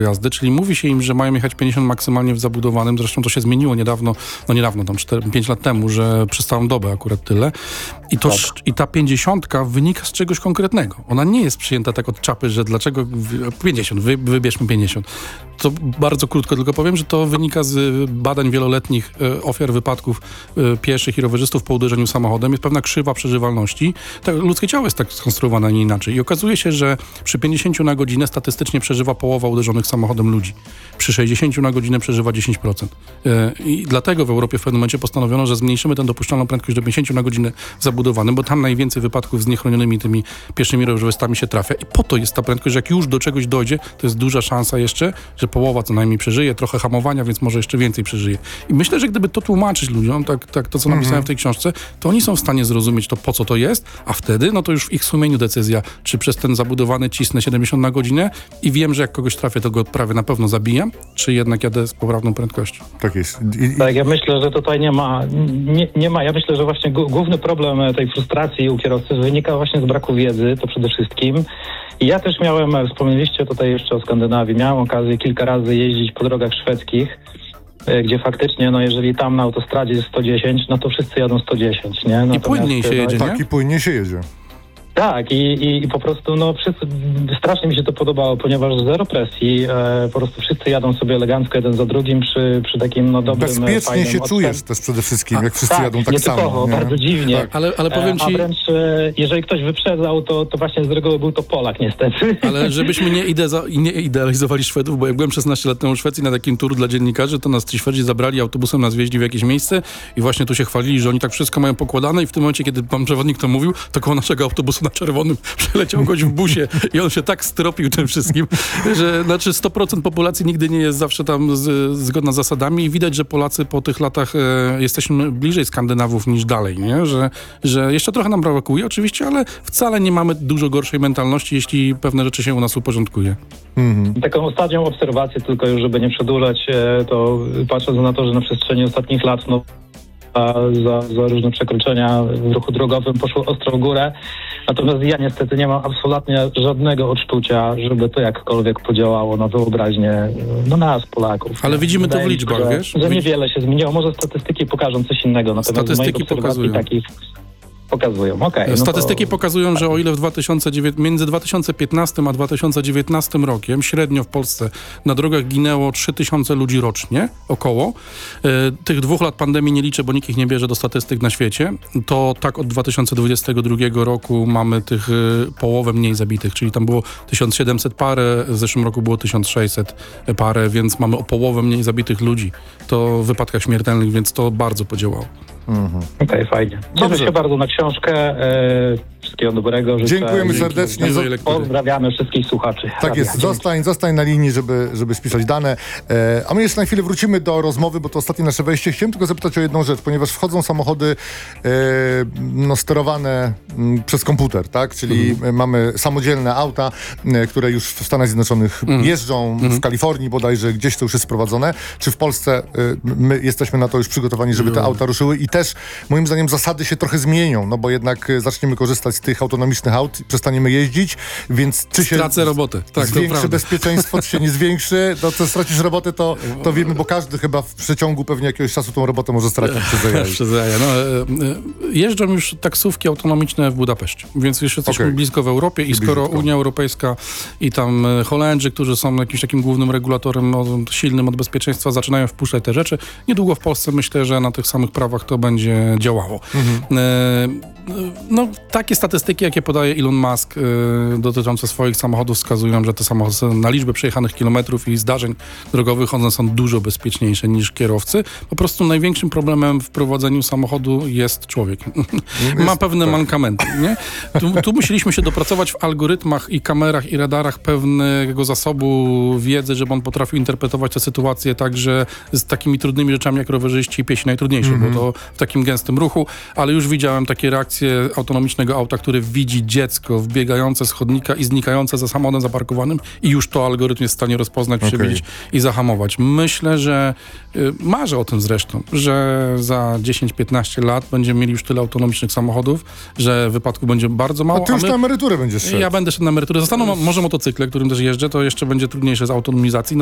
jazdy, czyli mówi się im, że mają jechać 50 maksymalnie w zabudowanym, zresztą to się zmieniło niedawno, tam 5 lat temu, że przez całą dobę akurat tyle. I ta 50 wynika z czegoś konkretnego. Ona nie jest przyjęta tak od czapy, że dlaczego 50, wybierzmy 50. To bardzo krótko tylko powiem, że to wynika z badań wieloletnich ofiar wypadków pieszych i rowerzystów po uderzeniu samochodem. Jest pewna krzywa przeżywalności. Ludzkie ciało jest tak skonstruowane, a nie inaczej. I okazuje się, że przy 50 na godzinę statystycznie przeżywa połowa uderzonych samochodem ludzi. Przy 60 na godzinę przeżywa 10%. I dlatego w Europie w pewnym momencie postanowiono, że zmniejszymy tę dopuszczalną prędkość do 50 na godzinę w zabudowanym, bo tam najwięcej wypadków z niechronionymi tymi pieszymi rowerzystami się trafia. I po to jest ta prędkość, że jak już do czegoś dojdzie, to jest duża szansa jeszcze, że połowa co najmniej przeżyje, trochę hamowania, więc może jeszcze więcej przeżyje. I myślę, że gdyby to tłumaczyć ludziom, tak to co napisałem w tej książce, to oni są w stanie zrozumieć to, po co to jest, a wtedy, no to już w ich sumieniu decyzja, czy przez ten zabudowany cisnę 70 na godzinę i wiem, że jak kogoś trafię, to go prawie na pewno zabijam, czy jednak jadę z poprawną prędkością. Tak jest. Tak, ja myślę, że tutaj nie ma. Ja myślę, że właśnie główny problem tej frustracji u kierowcy wynika właśnie z braku wiedzy, to przede wszystkim. I ja też wspomnieliście tutaj jeszcze o Skandynawii, miałem okazję kilka razy jeździć po drogach szwedzkich, gdzie faktycznie, jeżeli tam na autostradzie jest 110, no to wszyscy jadą 110, nie? Natomiast, i płynniej się jedzie, nie? Tak, i płynniej się jedzie. Tak, i po prostu strasznie mi się to podobało, ponieważ zero presji, po prostu wszyscy jadą sobie elegancko jeden za drugim przy takim dobrym, bezpiecznie fajnym się czujesz też przede wszystkim, jak wszyscy jadą tak nietypowo, samo. Nie? Bardzo dziwnie. Tak. Ale powiem ci... A wręcz jeżeli ktoś wyprzedzał, to właśnie z reguły był to Polak niestety. Ale żebyśmy nie idealizowali Szwedów, bo jak byłem 16 lat temu w Szwecji na takim tour dla dziennikarzy, to nas ci Szwedzi zabrali autobusem, nas wieźli w jakieś miejsce i właśnie tu się chwalili, że oni tak wszystko mają pokładane i w tym momencie, kiedy pan przewodnik to mówił, to koło naszego autobusu na czerwonym przeleciał gość w busie i on się tak stropił tym wszystkim, że 100% populacji nigdy nie jest zawsze tam zgodna z zasadami i widać, że Polacy po tych latach jesteśmy bliżej Skandynawów niż dalej, nie? Że jeszcze trochę nam brakuje oczywiście, ale wcale nie mamy dużo gorszej mentalności, jeśli pewne rzeczy się u nas uporządkuje. Taką ostatnią obserwację tylko już, żeby nie przedłużać, to patrząc na to, że na przestrzeni ostatnich lat za różne przekroczenia w ruchu drogowym poszło ostro w górę. Natomiast ja niestety nie mam absolutnie żadnego odczucia, żeby to jakkolwiek podziałało na wyobraźnię nas, Polaków. Ale widzimy to w liczbach, wiesz? Że niewiele się zmieniło. Może statystyki pokażą coś innego. Natomiast statystyki pokazują. Takich pokazują. Okay, statystyki pokazują, że o ile między 2015 a 2019 rokiem średnio w Polsce na drogach ginęło 3000 ludzi rocznie, około. Tych 2 lat pandemii nie liczę, bo nikt ich nie bierze do statystyk na świecie. To tak od 2022 roku mamy tych połowę mniej zabitych, czyli tam było 1700 parę, w zeszłym roku było 1600 parę, więc mamy o połowę mniej zabitych ludzi. To w wypadkach śmiertelnych, więc to bardzo podziałało. Okej, fajnie. Cieszę się bardzo na książkę. Wszystkiego dobrego. Dziękujemy serdecznie. Pozdrawiamy wszystkich słuchaczy. Tak jest. Zostań na linii, żeby spisać dane. A my jeszcze na chwilę wrócimy do rozmowy, bo to ostatnie nasze wejście. Chciałem tylko zapytać o jedną rzecz, ponieważ wchodzą samochody sterowane przez komputer, tak? Czyli mamy samodzielne auta, które już w Stanach Zjednoczonych jeżdżą, w Kalifornii bodajże, gdzieś to już jest sprowadzone. Czy w Polsce my jesteśmy na to już przygotowani, żeby te auta ruszyły? I też, moim zdaniem, zasady się trochę zmienią, no bo jednak zaczniemy korzystać z tych autonomicznych aut, przestaniemy jeździć, więc czy się stracę robotę. Tak, zwiększy bezpieczeństwo, czy się nie zwiększy, to stracisz robotę, to wiemy, bo każdy chyba w przeciągu pewnie jakiegoś czasu tą robotę może stracić przez AI. Jeżdżą już taksówki autonomiczne w Budapeszcie, więc już jesteśmy blisko w Europie i skoro Unia Europejska i tam Holendrzy, którzy są jakimś takim głównym regulatorem silnym od bezpieczeństwa, zaczynają wpuszczać te rzeczy, niedługo w Polsce myślę, że na tych samych prawach to będzie działało. Takie statystyki, jakie podaje Elon Musk dotyczące swoich samochodów, wskazują, że te samochody na liczbę przejechanych kilometrów i zdarzeń drogowych one są dużo bezpieczniejsze niż kierowcy. Po prostu największym problemem w prowadzeniu samochodu jest człowiek. Ma pewne mankamenty, nie? Tu musieliśmy się dopracować w algorytmach i kamerach i radarach pewnego zasobu wiedzy, żeby on potrafił interpretować te sytuacje tak, że z takimi trudnymi rzeczami jak rowerzyści i piesi najtrudniejsze, bo to w takim gęstym ruchu, ale już widziałem takie reakcje autonomicznego auta auta, które widzi dziecko wbiegające z chodnika i znikające za samochodem zaparkowanym i już to algorytm jest w stanie rozpoznać, przewidzieć i zahamować. Myślę, że marzę o tym zresztą, że za 10-15 lat będziemy mieli już tyle autonomicznych samochodów, że wypadków będzie bardzo mało. A ty już na emeryturę będziesz szedł. Ja będę szedł na emeryturę. Zostaną może motocykle, którym też jeżdżę, to jeszcze będzie trudniejsze z autonomizacji.